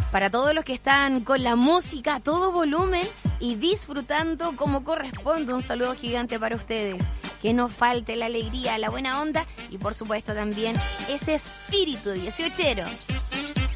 Para todos los que están con la música a todo volumen y disfrutando como corresponde, un saludo gigante para ustedes. Que no falte la alegría, la buena onda y por supuesto también ese espíritu 18ero.